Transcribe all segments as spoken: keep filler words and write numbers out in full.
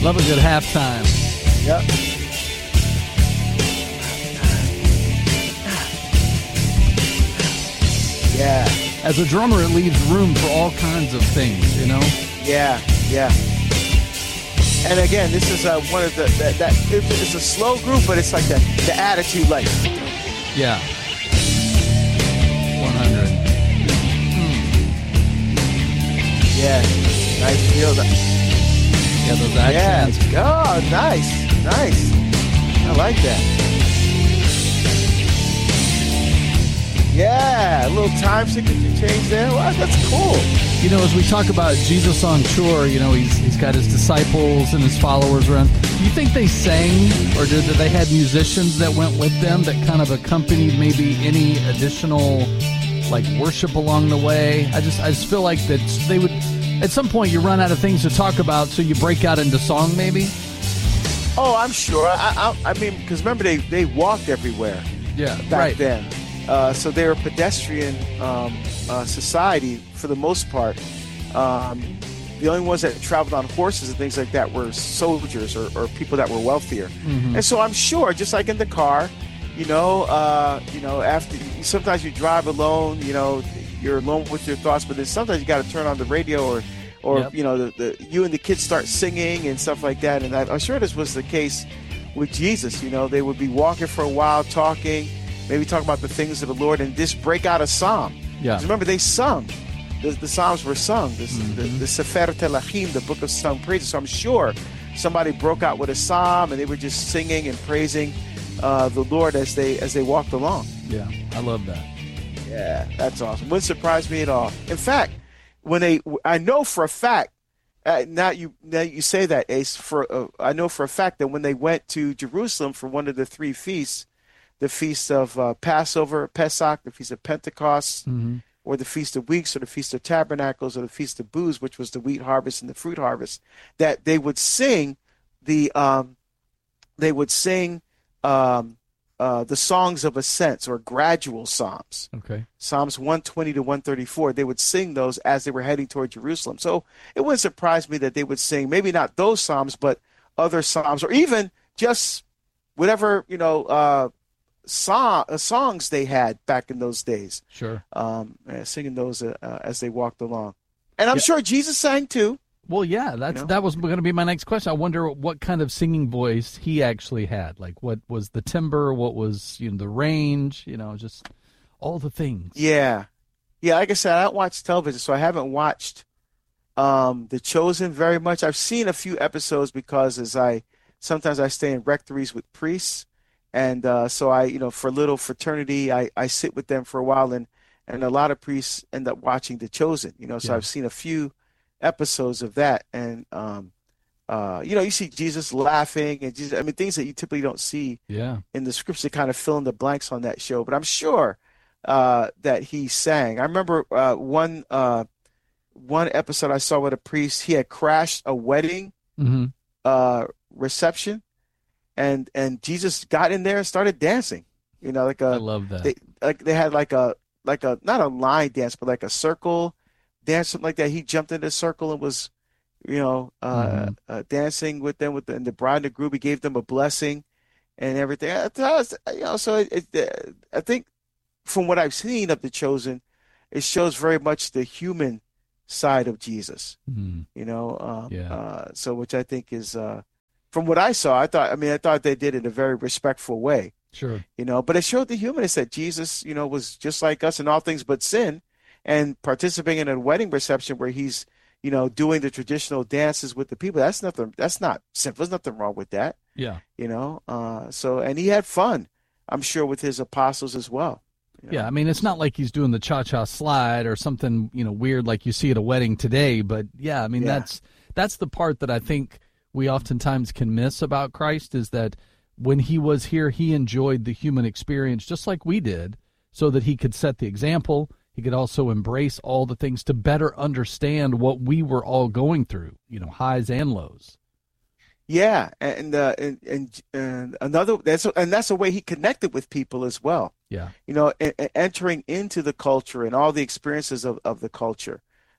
Love a good halftime. Yep. Yeah. As a drummer, it leaves room for all kinds of things, you know? Yeah, yeah. And again, this is uh, one of the, that, that it's a slow group, but it's like the, the attitude, like. Yeah. one hundred. Mm. Yeah. Nice feel. Yeah, those accents. Yeah. Oh, nice. Nice. I like that. Yeah, a little time signature change there. Wow, that's cool. You know, as we talk about Jesus on tour, you know, he's he's got his disciples and his followers around. Do you think they sang, or did they had musicians that went with them that kind of accompanied maybe any additional, like, worship along the way? I just I just feel like that they would, at some point you run out of things to talk about, so you break out into song maybe? Oh, I'm sure. I I, I mean, because remember, they, they walked everywhere yeah, back right. then. Uh, so they were a pedestrian um, uh, society for the most part. Um, the only ones that traveled on horses and things like that were soldiers or, or people that were wealthier. Mm-hmm. And so I'm sure, just like in the car, you know, uh, you know, after sometimes you drive alone, you know, you're alone with your thoughts, but then sometimes you got to turn on the radio or, or yep. you know, the, the you and the kids start singing and stuff like that. And I, I'm sure this was the case with Jesus. You know, they would be walking for a while, talking. Maybe talk about the things of the Lord and just break out a psalm. Yeah. Remember, they sung. The, the psalms were sung. This, mm-hmm. The, the Sefer Telachim, the book of sung praises. So I'm sure somebody broke out with a psalm and they were just singing and praising uh, the Lord as they as they walked along. Yeah, I love that. Yeah, that's awesome. Wouldn't surprise me at all. In fact, when they, I know for a fact. Uh, now you now you say that, Ace. For uh, I know for a fact that when they went to Jerusalem for one of the three feasts. The Feast of uh, Passover, Pesach, the Feast of Pentecost, mm-hmm. or the Feast of Weeks, or the Feast of Tabernacles, or the Feast of Booths, which was the wheat harvest and the fruit harvest, that they would sing the um, they would sing um, uh, the songs of ascents or gradual psalms. Okay. Psalms one twenty to one thirty-four. They would sing those as they were heading toward Jerusalem. So it wouldn't surprise me that they would sing maybe not those psalms, but other psalms, or even just whatever you know. Uh, Song, uh, songs they had back in those days. Sure. Um, uh, singing those uh, uh, as they walked along. And I'm yeah. sure Jesus sang too. Well, yeah, that's you know? that was going to be my next question. I wonder what kind of singing voice he actually had. Like, what was the timbre? What was, you know, the range? You know, just all the things. Yeah. Yeah, like I said, I don't watch television, so I haven't watched um, The Chosen very much. I've seen a few episodes because as I sometimes I stay in rectories with priests. And uh, so I, you know, for a little fraternity, I, I sit with them for a while, and, and a lot of priests end up watching The Chosen, you know, so yeah. I've seen a few episodes of that. And, um, uh, you know, you see Jesus laughing and Jesus, I mean, things that you typically don't see yeah. in the scripts that kind of fill in the blanks on that show. But I'm sure uh, that he sang. I remember uh, one uh, one episode I saw with a priest, he had crashed a wedding mm-hmm. uh, reception. And and Jesus got in there and started dancing, you know, like a. I love that. They, like they had like a like a not a line dance, but like a circle dance, something like that. He jumped in the circle and was, you know, uh, mm-hmm. uh, dancing with them with the, and the bride and the groom. He gave them a blessing, and everything. I, I was, you know, so it, it, I think from what I've seen of The Chosen, it shows very much the human side of Jesus. Mm-hmm. You know, um, yeah. Uh, so which I think is. Uh, From what I saw, I thought, I mean, I thought they did it in a very respectful way. Sure. You know, but it showed the humanness that Jesus, you know, was just like us in all things but sin, and participating in a wedding reception where he's, you know, doing the traditional dances with the people. That's nothing, that's not simple. There's nothing wrong with that. Yeah. You know, uh, so, and he had fun, I'm sure, with his apostles as well. You know? Yeah. I mean, it's not like he's doing the cha-cha slide or something, you know, weird like you see at a wedding today. But yeah, I mean, yeah. that's, that's the part that I think we oftentimes can miss about Christ, is that when he was here, he enjoyed the human experience just like we did, so that he could set the example. He could also embrace all the things to better understand what we were all going through, you know, highs and lows. Yeah, and uh, and, and and another that's and that's the way he connected with people as well. Yeah, you know, a, a entering into the culture and all the experiences of, of the culture.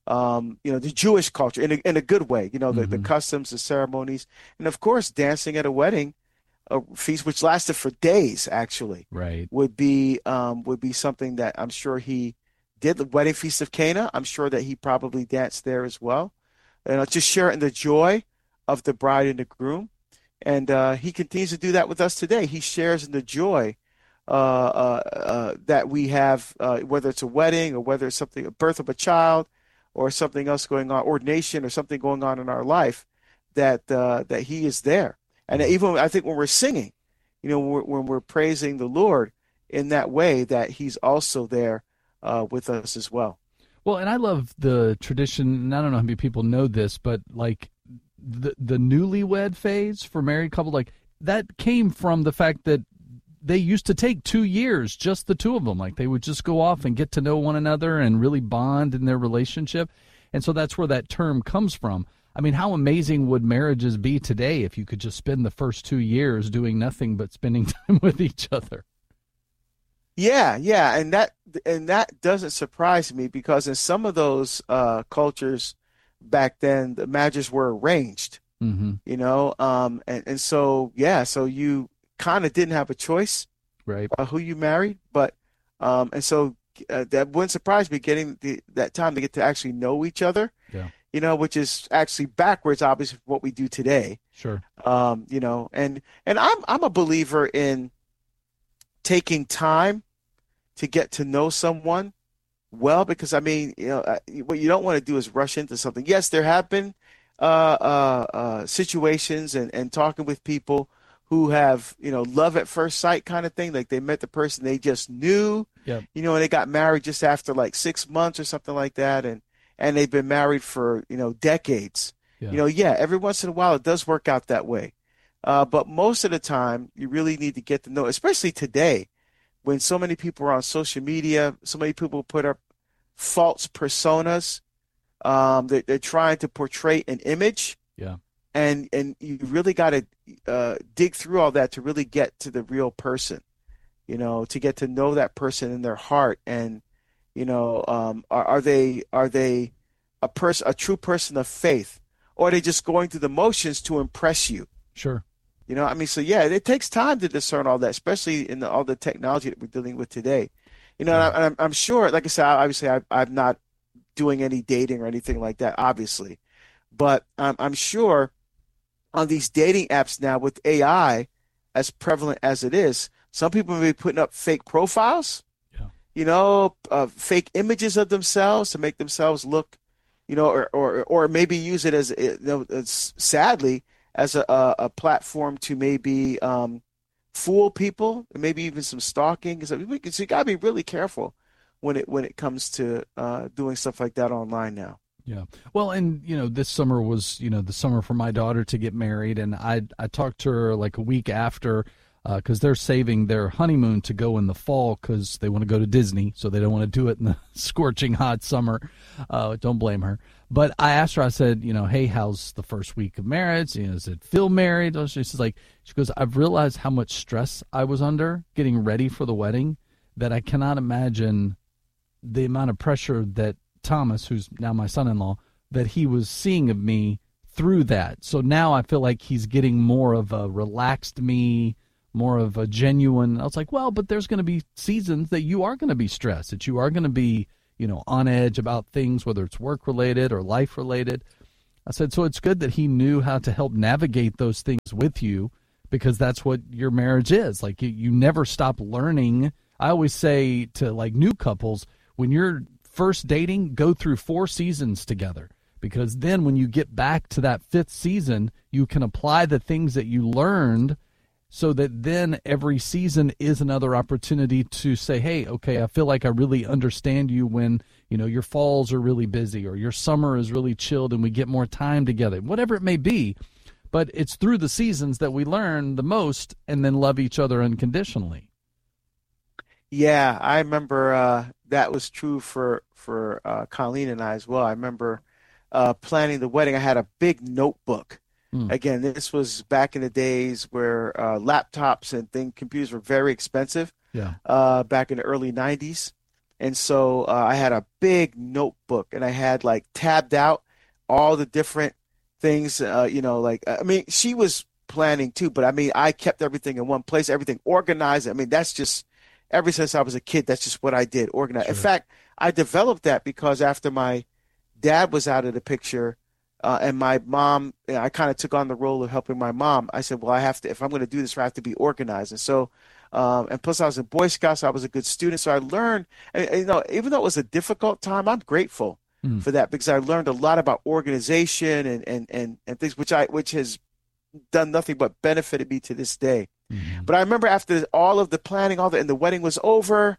um, you know, the Jewish culture in a, in a good way, you know, the, the Mm-hmm. customs, the ceremonies, and of course, dancing at a wedding, a feast which lasted for days actually, Right. would be um, would be something that I'm sure he did. The wedding feast of Cana, I'm sure that he probably danced there as well, and uh, just sharing the joy of the bride and the groom. And uh, he continues to do that with us today. He shares in the joy uh, uh, uh, that we have, uh, whether it's a wedding or whether it's something, a birth of a child, or something else going on, ordination or something going on in our life, that uh, that he is there. And Yeah. even I think when we're singing, you know, when we're, when we're praising the Lord in that way, that he's also there uh, with us as well. Well, and I love the tradition, and I don't know how many people know this, but like the the newlywed phase for married couple, like that came from the fact that they used to take two years, just the two of them. Like they would just go off and get to know one another and really bond in their relationship. And so that's where that term comes from. I mean, how amazing would marriages be today if you could just spend the first two years doing nothing but spending time with each other? Yeah, yeah, and that and that doesn't surprise me because in some of those uh, cultures back then, the marriages were arranged, Mm-hmm. you know, um, and and so yeah, so you kind of didn't have a choice Right. uh, who you married, but um, and so uh, that wouldn't surprise me getting the, that time to get to actually know each other, Yeah. you know, which is actually backwards, obviously, from what we do today, Sure. um, you know, and and I'm I'm a believer in taking time to get to know someone well, because I mean, you know, uh, what you don't want to do is rush into something. Yes, there have been uh, uh, uh, situations and, and talking with people who have, you know, love at first sight kind of thing. Like they met the person they just knew, Yeah. you know, and they got married just after like six months or something like that. And, and they've been married for, you know, decades. Yeah. You know, yeah, every once in a while it does work out that way. Uh, but most of the time you really need to get to know, especially today when so many people are on social media, so many people put up false personas. Um, they're, they're trying to portray an image, Yeah. and and you really got to uh, dig through all that to really get to the real person. You know, to get to know that person in their heart, and you know, um, are, are they are they a person, a true person of faith, or are they just going through the motions to impress you? Sure. You know, I mean, so yeah, it takes time to discern all that, especially in the, all the technology that we're dealing with today. You know, Yeah. and I, I'm, I'm sure, like I said, obviously, I, I'm not doing any dating or anything like that, obviously, but I'm, I'm sure on these dating apps now with A I as prevalent as it is, some people may be putting up fake profiles, Yeah. you know, uh, fake images of themselves to make themselves look, you know, or or, or maybe use it as, you know, as, sadly, as a, a, a platform to maybe um, fool people, and maybe even some stalking. So, we, so you got to be really careful when it when it comes to uh, doing stuff like that online now. Yeah. Well, and you know, this summer was, you know, the summer for my daughter to get married, and I I talked to her like a week after, because they're saving their honeymoon to go in the fall because they want to go to Disney, so they don't want to do it in the scorching hot summer. Uh, don't blame her. But I asked her, I said, you know, hey, how's the first week of marriage? You know, does it feel married? She's like, she goes, I've realized how much stress I was under getting ready for the wedding that I cannot imagine the amount of pressure that Thomas, who's now my son-in-law, that he was seeing of me through that. So now I feel like he's getting more of a relaxed me, more of a genuine. I was like, well, but there's going to be seasons that you are going to be stressed, that you are going to be, you know, on edge about things, whether it's work related or life related. I said, so it's good that he knew how to help navigate those things with you, because that's what your marriage is. Like you, you never stop learning. I always say to like new couples, when you're first dating, go through four seasons together, because then when you get back to that fifth season, you can apply the things that you learned, so that then every season is another opportunity to say, hey, okay, I feel like I really understand you when, you know, your falls are really busy or your summer is really chilled and we get more time together, whatever it may be. But it's through the seasons that we learn the most and then love each other unconditionally. Yeah, I remember uh, that was true for for uh, Colleen and I as well. I remember uh, planning the wedding. I had a big notebook. Mm. Again, this was back in the days where uh, laptops and thing computers were very expensive. Yeah. Uh, back in the early nineties, And so uh, I had a big notebook, and I had like tabbed out all the different things, uh, you know, like, I mean, she was planning too, but I mean, I kept everything in one place, everything organized. I mean, that's just, ever since I was a kid, that's just what I did, organize. Sure. In fact, I developed that because after my dad was out of the picture, uh, and my mom, you know, I kind of took on the role of helping my mom. I said, well, I have to, if I'm going to do this, I have to be organized. And so, um, and plus I was in Boy Scouts, so I was a good student. So I learned, and, and, you know, even though it was a difficult time, I'm grateful mm. for that, because I learned a lot about organization and, and, and, and things which I, which has done nothing but benefited me to this day. Mm-hmm. But I remember after all of the planning, all the, and the wedding was over,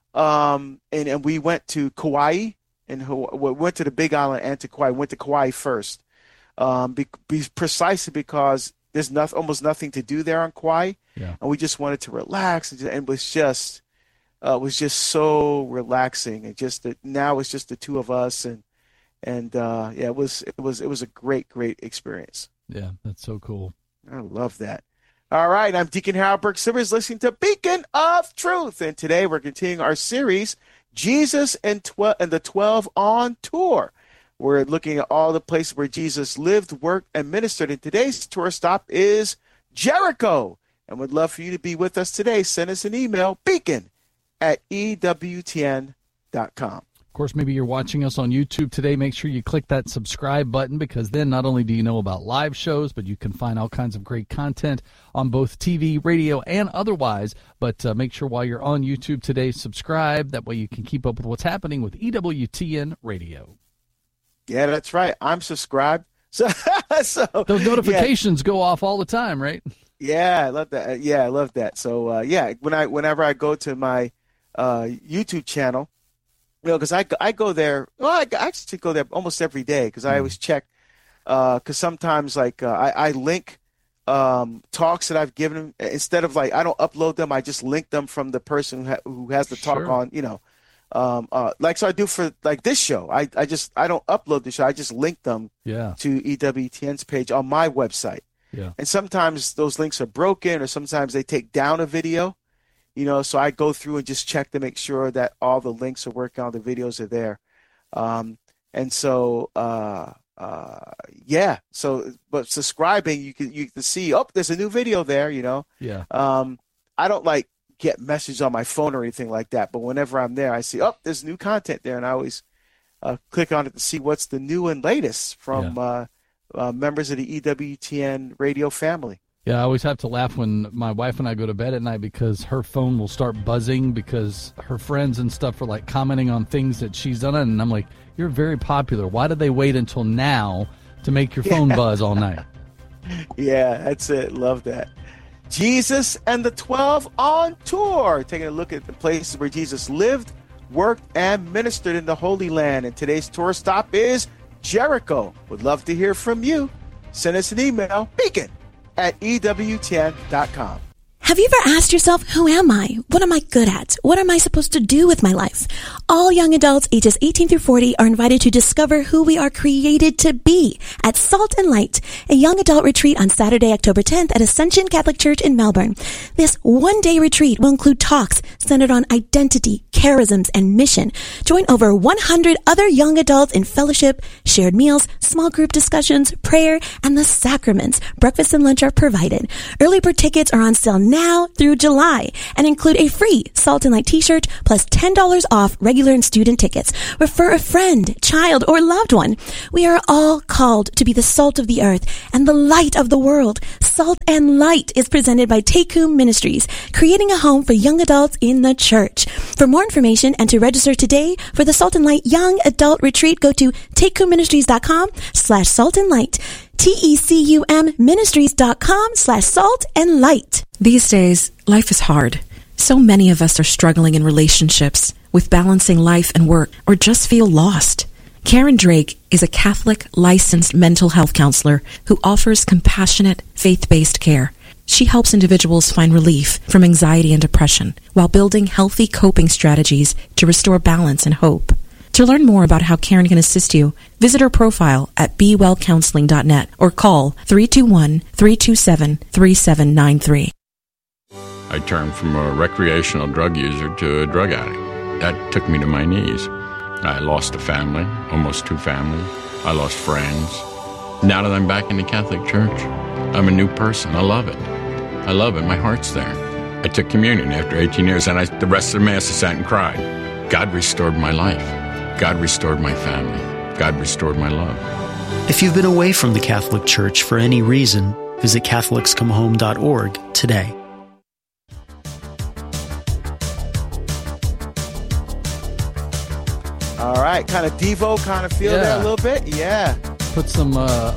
um, and, and we went to Kauai, and we went to the Big Island and to Kauai. Went to Kauai first, um, be, be precisely because there's not, almost nothing to do there on Kauai, yeah. and we just wanted to relax, and, and it was just, uh, it was just so relaxing, and just that now it's just the two of us, and and uh, yeah, it was it was it was a great great experience. Yeah, that's so cool. I love that. All right, I'm Deacon Harold Burke Silvers, listening to Beacon of Truth, and today we're continuing our series, Jesus and, tw- and the twelve on Tour. We're looking at all the places where Jesus lived, worked, and ministered, and today's tour stop is Jericho, and we'd love for you to be with us today. Send us an email, beacon at E W T N dot com. Of course, maybe you're watching us on YouTube today. Make sure you click that subscribe button, because then not only do you know about live shows, but you can find all kinds of great content on both T V, radio, and otherwise. But uh, make sure while you're on YouTube today, subscribe. That way you can keep up with what's happening with E W T N Radio. Yeah, that's right. I'm subscribed. So, so those notifications yeah. go off all the time, right? Yeah, I love that. Yeah, I love that. So, uh, yeah, when I whenever I go to my uh, YouTube channel, you know, because I, I go there, well, I actually go there almost every day, because I always check, because uh, sometimes, like, uh, I, I link um, talks that I've given, instead of, like, I don't upload them, I just link them from the person who, ha- who has the talk sure. on, you know, um, uh, like, so I do for, like, this show. I, I just, I don't upload the show, I just link them yeah. to E W T N's page on my website. Yeah. And sometimes those links are broken, or sometimes they take down a video. You know, so I go through and just check to make sure that all the links are working, all the videos are there. Um, and so, uh, uh, yeah, so, but subscribing, you can, you can see, oh, there's a new video there, you know. Yeah. Um, I don't like get messages on my phone or anything like that, but whenever I'm there, I see, oh, there's new content there, and I always uh, click on it to see what's the new and latest from yeah. uh, uh, members of the E W T N radio family. Yeah, I always have to laugh when my wife and I go to bed at night, because her phone will start buzzing because her friends and stuff are like commenting on things that she's done. And I'm like, you're very popular. Why did they wait until now to make your phone yeah. buzz all night? Yeah, that's it. Love that. Jesus and the twelve on Tour, taking a look at the places where Jesus lived, worked, and ministered in the Holy Land. And today's tour stop is Jericho. Would love to hear from you. Send us an email, beacon at E W T N dot com. Have you ever asked yourself, who am I? What am I good at? What am I supposed to do with my life? All young adults ages eighteen through forty are invited to discover who we are created to be at Salt and Light, a young adult retreat on Saturday, October tenth at Ascension Catholic Church in Melbourne. This one-day retreat will include talks centered on identity, charisms, and mission. Join over one hundred other young adults in fellowship, shared meals, small group discussions, prayer, and the sacraments. Breakfast and lunch are provided. Early bird tickets are on sale now through July and include a free Salt and Light t-shirt plus ten dollars off regular and student tickets. Refer a friend, child, or loved one. We are all called to be the salt of the earth and the light of the world. Salt and Light is presented by Tekum Ministries, creating a home for young adults in the church. For more information and to register today for the Salt and Light Young Adult Retreat, go to tekumministries.com slash salt and light. T-E-C-U-M ministries.com slash salt and light. These days, life is hard. So many of us are struggling in relationships, with balancing life and work, or just feel lost. Karen Drake is a Catholic licensed mental health counselor who offers compassionate, faith-based care. She helps individuals find relief from anxiety and depression while building healthy coping strategies to restore balance and hope. To learn more about how Karen can assist you, visit her profile at be well counseling dot net or call three two one, three two seven, three seven nine three. I turned from a recreational drug user to a drug addict. that took me to my knees. I lost a family, almost two families. I lost friends. Now that I'm back in the Catholic Church, I'm a new person. I love it. I love it. My heart's there. I took communion after eighteen years, and I, the rest of the Mass I sat and cried. God restored my life. God restored my family. God restored my love. If you've been away from the Catholic Church for any reason, visit Catholics Come Home dot org today. All right, kind of Devo kind of feel Yeah. there a little bit. Yeah. Put some uh,